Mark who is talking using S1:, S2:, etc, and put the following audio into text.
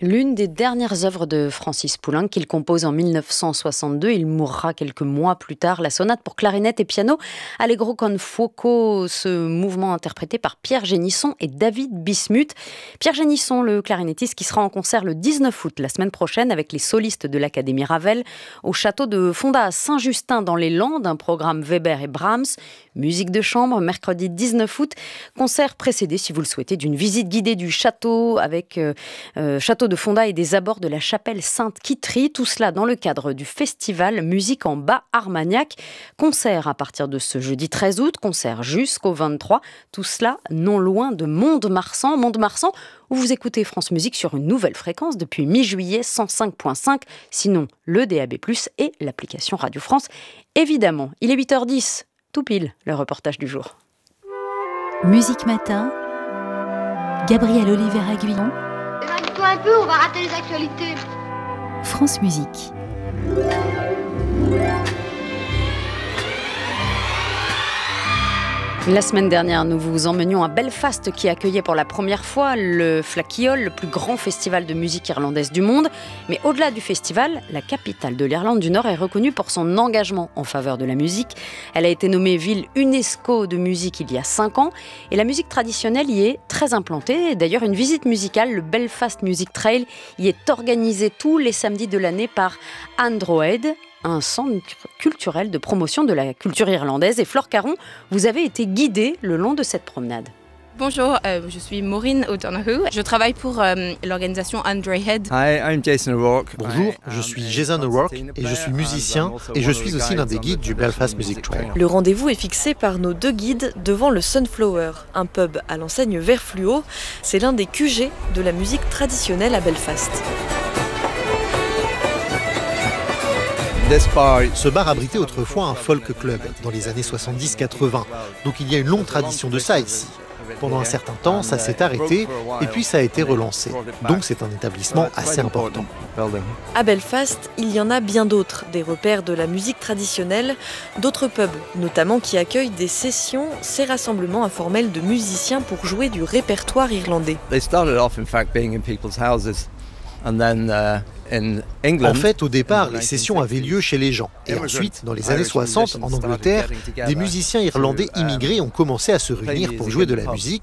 S1: L'une des dernières œuvres de Francis Poulenc qu'il compose en 1962, il mourra quelques mois plus tard, la sonate pour clarinette et piano Allegro con fuoco, ce mouvement interprété par Pierre Génisson et David Bismuth. Pierre Génisson, le clarinettiste qui sera en concert le 19 août, la semaine prochaine, avec les solistes de l'Académie Ravel, au château de Fonda à Saint-Justin dans les Landes, un programme Weber et Brahms, musique de chambre, mercredi 19 août, concert précédé, si vous le souhaitez, d'une visite guidée du château avec château de Fonda et des abords de la chapelle Sainte-Quitterie, tout cela dans le cadre du festival Musique en Bas Armagnac. Concert à partir de ce jeudi 13 août, concert jusqu'au 23, tout cela non loin de Mont-de-Marsan. Mont-de-Marsan où vous écoutez France Musique sur une nouvelle fréquence depuis mi-juillet, 105.5, sinon le DAB+, et l'application Radio France. Évidemment, il est 8h10, tout pile, le reportage du jour.
S2: Musique Matin, Gabriel Oliver-Aguillon.
S3: Éloigne-toi un peu, on va rater les actualités.
S2: France Musique.
S1: La semaine dernière, nous vous emmenions à Belfast qui accueillait pour la première fois le Flakiol, le plus grand festival de musique irlandaise du monde. Mais au-delà du festival, la capitale de l'Irlande du Nord est reconnue pour son engagement en faveur de la musique. Elle a été nommée ville UNESCO de musique il y a 5 ans et la musique traditionnelle y est très implantée. D'ailleurs, une visite musicale, le Belfast Music Trail, y est organisée tous les samedis de l'année par Android, un centre culturel de promotion de la culture irlandaise. Et Flore Caron, vous avez été guidée le long de cette promenade.
S4: Bonjour, je suis Maureen O'Donoghue. Je travaille pour l'organisation Android.
S5: Hi, I'm Jason O'Rourke.
S6: Bonjour, je suis Jason O'Rourke et je suis musicien et je suis aussi l'un des guides du Belfast Music Trail.
S7: Le rendez-vous est fixé par nos 2 guides devant le Sunflower, un pub à l'enseigne vert fluo. C'est l'un des QG de la musique traditionnelle à Belfast.
S6: Ce bar abritait autrefois un folk club dans les années 70-80, donc il y a une longue tradition de ça ici. Pendant un certain temps, ça s'est arrêté et puis ça a été relancé. Donc c'est un établissement assez important.
S7: À Belfast, il y en a bien d'autres, des repères de la musique traditionnelle, d'autres pubs, notamment qui accueillent des sessions, ces rassemblements informels de musiciens pour jouer du répertoire irlandais.
S6: En fait, au départ, les sessions avaient lieu chez les gens. Et ensuite, dans les années 60, en Angleterre, des musiciens irlandais immigrés ont commencé à se réunir pour jouer de la musique.